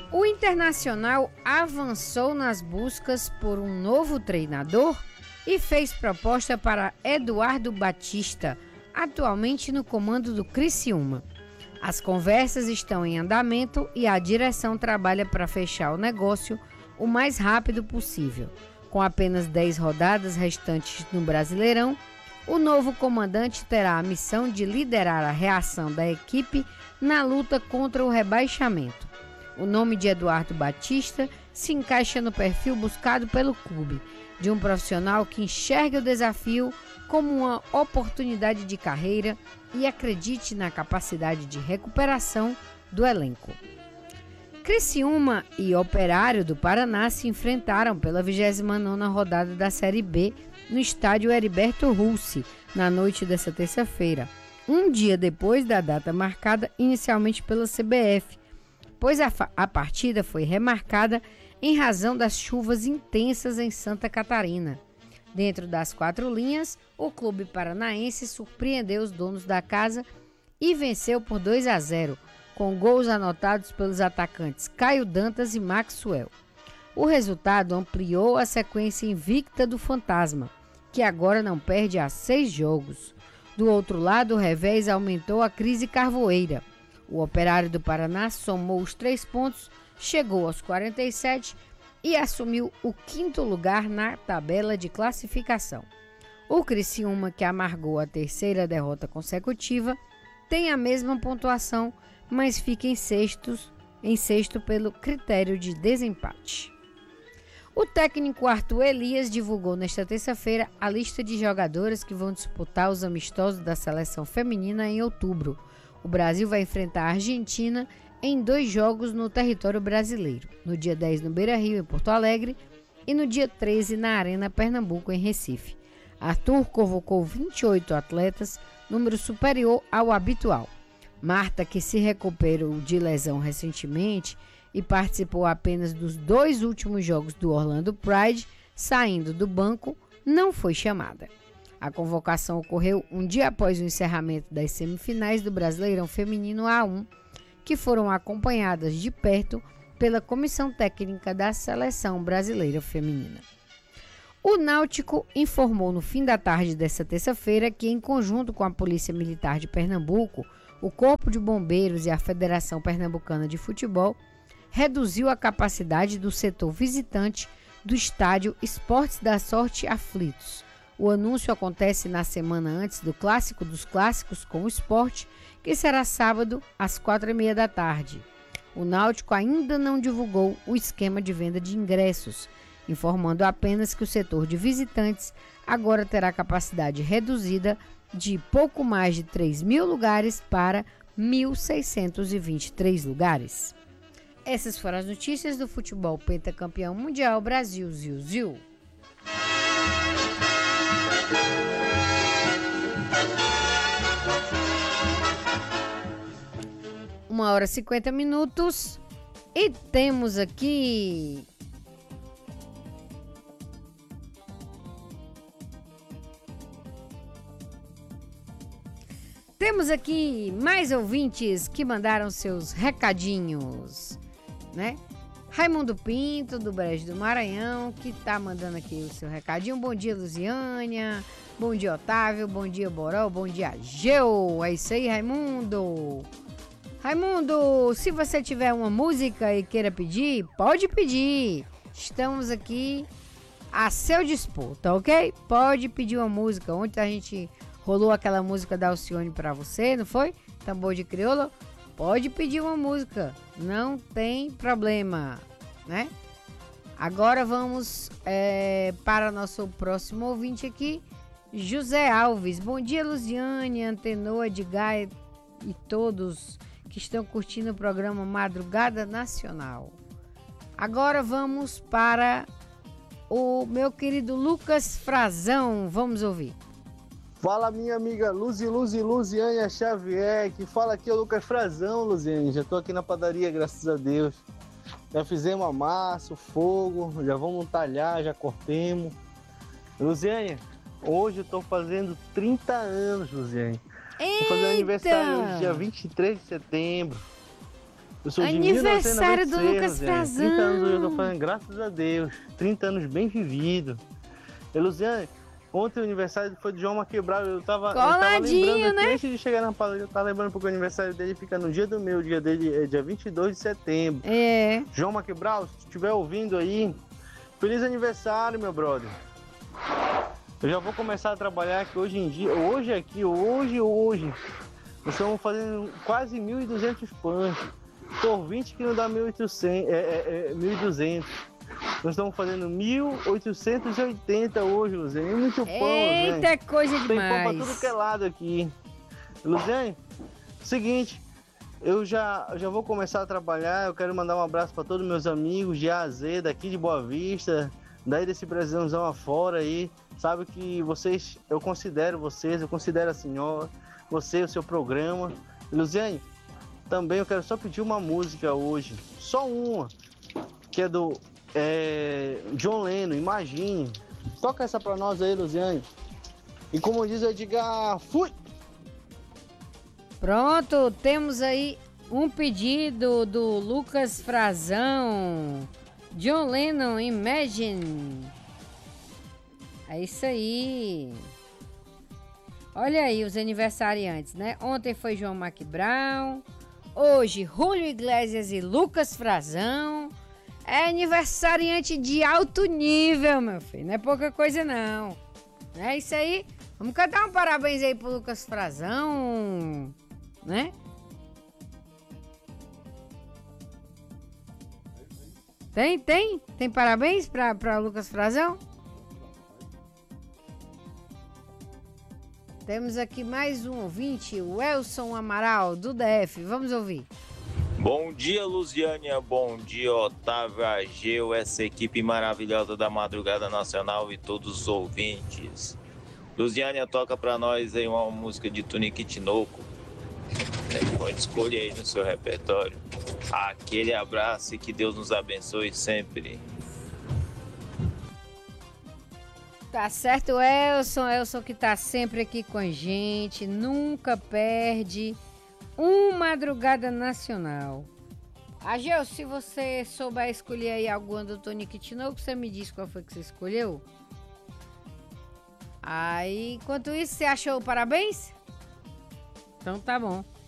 O Internacional avançou nas buscas por um novo treinador e fez proposta para Eduardo Batista, atualmente no comando do Criciúma. As conversas estão em andamento e a direção trabalha para fechar o negócio o mais rápido possível. Com apenas 10 rodadas restantes no Brasileirão, o novo comandante terá a missão de liderar a reação da equipe na luta contra o rebaixamento. O nome de Eduardo Batista se encaixa no perfil buscado pelo clube, de um profissional que enxerga o desafio como uma oportunidade de carreira e acredite na capacidade de recuperação do elenco. Criciúma e Operário do Paraná se enfrentaram pela 29ª rodada da Série B no estádio Heriberto Russi, na noite desta terça-feira, um dia depois da data marcada inicialmente pela CBF, pois a partida foi remarcada em razão das chuvas intensas em Santa Catarina. Dentro das 4 linhas, o clube paranaense surpreendeu os donos da casa e venceu por 2-0, com gols anotados pelos atacantes Caio Dantas e Maxwell. O resultado ampliou a sequência invicta do Fantasma, que agora não perde há 6 jogos. Do outro lado, o revés aumentou a crise carvoeira. O Operário do Paraná somou os 3 pontos, chegou aos 47 e assumiu o 5º lugar na tabela de classificação. O Criciúma, que amargou a 3ª derrota consecutiva, tem a mesma pontuação, mas fica em sexto pelo critério de desempate. O técnico Arthur Elias divulgou nesta terça-feira a lista de jogadoras que vão disputar os amistosos da seleção feminina em outubro. O Brasil vai enfrentar a Argentina em 2 jogos no território brasileiro, no dia 10 no Beira-Rio, em Porto Alegre, e no dia 13 na Arena Pernambuco, em Recife. Arthur convocou 28 atletas, número superior ao habitual. Marta, que se recuperou de lesão recentemente e participou apenas dos 2 últimos jogos do Orlando Pride, saindo do banco, não foi chamada. A convocação ocorreu um dia após o encerramento das semifinais do Brasileirão Feminino A1, que foram acompanhadas de perto pela Comissão Técnica da Seleção Brasileira Feminina. O Náutico informou no fim da tarde desta terça-feira que, em conjunto com a Polícia Militar de Pernambuco, o Corpo de Bombeiros e a Federação Pernambucana de Futebol, reduziu a capacidade do setor visitante do estádio Esportes da Sorte Aflitos. O anúncio acontece na semana antes do Clássico dos Clássicos com o Sport, que será sábado às 4h30 da tarde. O Náutico ainda não divulgou o esquema de venda de ingressos, informando apenas que o setor de visitantes agora terá capacidade reduzida de pouco mais de 3.000 lugares para 1.623 lugares. Essas foram as notícias do futebol pentacampeão mundial Brasil Ziu-Ziu. 1h50 e temos aqui mais ouvintes que mandaram seus recadinhos, né? Raimundo Pinto, do Brejo do Maranhão, que tá mandando aqui o seu recadinho. Bom dia, Luziânia. Bom dia, Otávio. Bom dia, Boró. Bom dia, Geu. É isso aí, Raimundo. Raimundo, se você tiver uma música e queira pedir, pode pedir. Estamos aqui a seu dispor, tá ok? Pode pedir uma música. Ontem a gente rolou aquela música da Alcione pra você, não foi? Tambor de crioula. Pode pedir uma música, não tem problema, né? Agora vamos para nosso próximo ouvinte aqui, José Alves. Bom dia, Luziane, Antenor, Edgar e todos que estão curtindo o programa Madrugada Nacional. Agora vamos para o meu querido Lucas Frazão. Vamos ouvir. Fala, minha amiga Luziânia Xavier, que fala aqui é o Lucas Frazão, Luziane. Já tô aqui na padaria, graças a Deus. Já fizemos a massa, o fogo, já vamos talhar, já cortemos. Luziane, hoje eu tô fazendo 30 anos, Luziane. Eita! Vou fazer aniversário hoje, dia 23 de setembro. Eu sou de Aniversário do 1996, Lucas Luziane. Frazão. 30 anos hoje eu tô fazendo, graças a Deus. 30 anos bem vivido. E, Luziane, ontem o aniversário foi de João Maquebral. Eu tava Coladinho, lembrando aqui, né? antes de chegar na padaria, eu tava lembrando porque o aniversário dele fica no dia do meu. O dia dele é dia 22 de setembro. É. João Maquebral, se estiver ouvindo aí, feliz aniversário, meu brother. Eu já vou começar a trabalhar aqui hoje em dia. Hoje. Nós estamos fazendo quase 1.200 pães. Por 20 que não dá 1.200. Nós estamos fazendo 1.880 hoje, Luziane. Muito pão, Luziane. Eita, coisa Tem pão pra demais. tudo que é lado aqui. Luziane, seguinte, eu já vou começar a trabalhar. Eu quero mandar um abraço para todos meus amigos de A a Z, daqui de Boa Vista, daí desse Brasilzão afora aí. Sabe que vocês, eu considero a senhora, você, o seu programa. Luziane, também eu quero só pedir uma música hoje, só uma, que é do John Lennon, Imagine. Toca essa pra nós aí, Luziane. E como diz eu diga, fui! Pronto, temos aí um pedido do Lucas Frazão. John Lennon, Imagine. É isso aí. Olha aí os aniversariantes, né? Ontem foi João Maquebral. Hoje, Julio Iglesias e Lucas Frazão. É aniversariante de alto nível, meu filho. Não é pouca coisa, não. É isso aí. Vamos cantar um parabéns aí pro Lucas Frazão, né? Tem parabéns pra Lucas Frazão? Temos aqui mais um ouvinte, o Elson Amaral, do DF. Vamos ouvir. Bom dia, Luziânia. Bom dia, Otávio, Ageu, essa equipe maravilhosa da Madrugada Nacional e todos os ouvintes. Luziânia, toca pra nós aí uma música de Tunique Tinoco. Pode escolher aí no seu repertório. Aquele abraço e que Deus nos abençoe sempre. Tá certo, Elson que tá sempre aqui com a gente, nunca perde Madrugada Nacional. Ageu, se você souber escolher aí alguma do Tonique Tinoco, você me diz qual foi que você escolheu. Aí, enquanto isso, você achou o parabéns? Então tá bom.